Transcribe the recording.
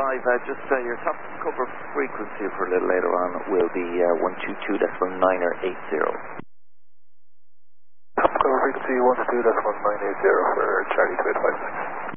just your top cover frequency for a little later on will be 122.980. Top cover frequency 122.980 for Charlie 285.